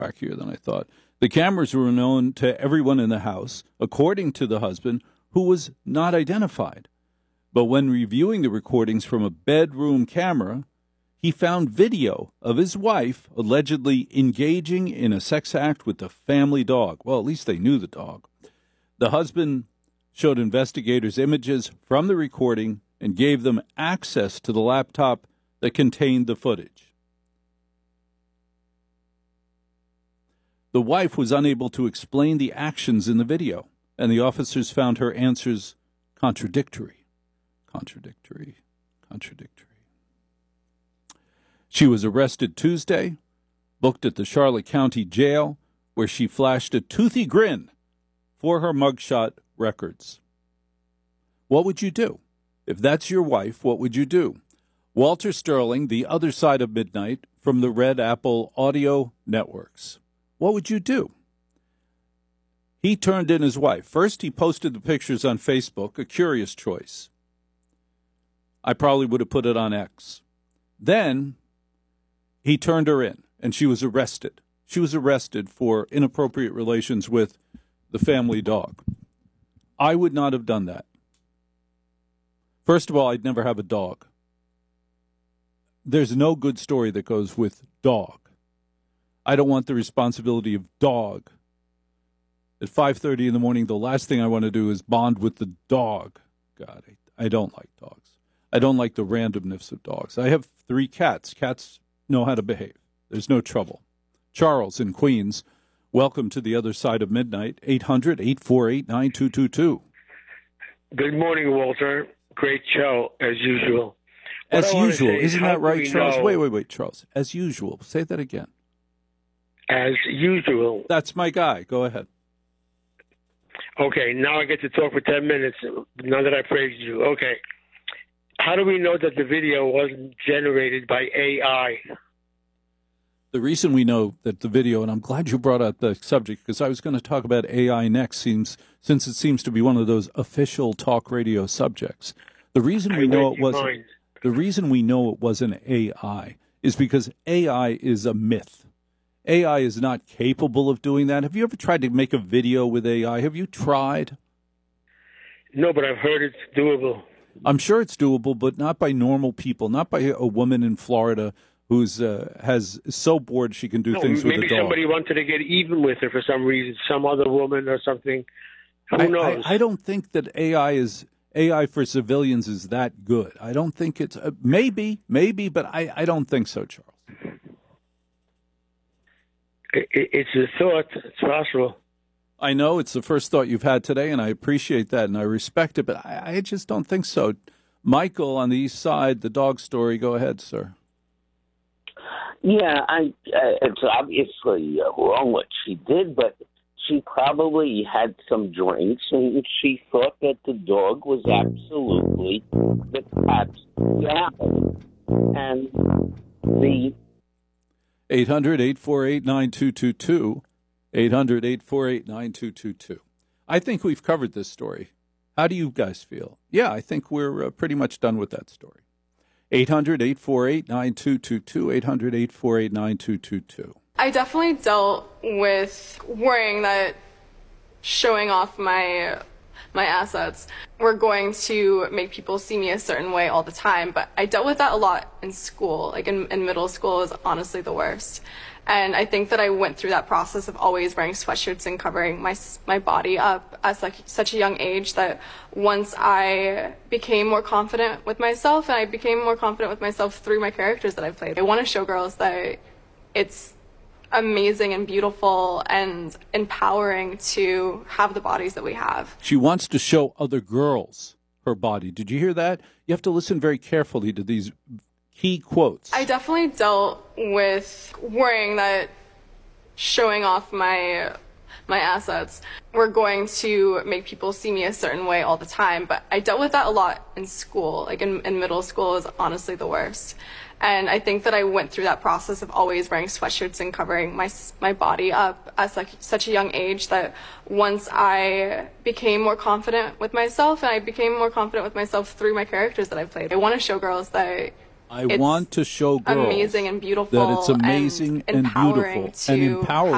crackier than I thought. The cameras were known to everyone in the house, according to the husband, who was not identified. But when reviewing the recordings from a bedroom camera, he found video of his wife allegedly engaging in a sex act with the family dog. Well, at least they knew the dog. The husband showed investigators images from the recording and gave them access to the laptop that contained the footage. The wife was unable to explain the actions in the video, and the officers found her answers contradictory. Contradictory. She was arrested Tuesday, booked at the Charlotte County Jail, where she flashed a toothy grin for her mugshot records. What would you do? If that's your wife, what would you do? Walter Sterling, The Other Side of Midnight, from the Red Apple Audio Networks. What would you do? He turned in his wife. First, he posted the pictures on Facebook, a curious choice. I probably would have put it on X. Then he turned her in, and she was arrested. She was arrested for inappropriate relations with the family dog. I would not have done that. First of all, I'd never have a dog. There's no good story that goes with dog. I don't want the responsibility of dog. At 5:30 in the morning, the last thing I want to do is bond with the dog. God, I don't like dogs. I don't like the randomness of dogs. I have 3 cats. Cats know how to behave. There's no trouble. Charles in Queens, welcome to The Other Side of Midnight, 800-848-9222. Good morning, Walter. Great show, as usual. As usual. Isn't that right, Charles? Wait, Charles. As usual. Say that again. As usual. That's my guy. Go ahead. Okay, now I get to talk for 10 minutes, now that I praised you. Okay. How do we know that the video wasn't generated by AI? The reason we know that the video, and I'm glad you brought up the subject, because I was going to talk about AI next, since it seems to be one of those official talk radio subjects. The reason we know it wasn't AI is because AI is a myth. AI is not capable of doing that. Have you ever tried to make a video with AI? Have you tried? No, but I've heard it's doable. I'm sure it's doable, but not by normal people, not by a woman in Florida who's so bored she can do things with a dog. Maybe somebody wanted to get even with her for some reason, some other woman or something. Who knows? I don't think that AI for civilians is that good. I don't think it's maybe, but I don't think so, Charles. It's a thought. It's possible. I know it's the first thought you've had today, and I appreciate that, and I respect it, but I just don't think so. Michael on the East Side, the dog story. Go ahead, sir. Yeah, it's obviously wrong what she did, but she probably had some drinks, and she thought that the dog was absolutely the cat's reality. And the 800-848-9222, 800-848-9222. I think we've covered this story. How do you guys feel? Yeah, I think we're pretty much done with that story. 800-848-9222, 800-848-9222. I definitely dealt with worrying that showing off my assets were going to make people see me a certain way all the time, but I dealt with that a lot in school. Like in middle school was honestly the worst. And I think that I went through that process of always wearing sweatshirts and covering my body up at such a young age that once I became more confident with myself, and I became more confident with myself through my characters that I played. I want to show girls that it's amazing and beautiful and empowering to have the bodies that we have. She wants to show other girls her body. Did you hear that? You have to listen very carefully to these key quotes. I definitely dealt with worrying that showing off my assets were going to make people see me a certain way all the time, but I dealt with that a lot in school. Like in middle school was honestly the worst. And I think that I went through that process of always wearing sweatshirts and covering my body up at such a young age that once I became more confident with myself, and I became more confident with myself through my characters that I played. I want to show girls that I want to show girls amazing and beautiful, that it's amazing and beautiful and empowering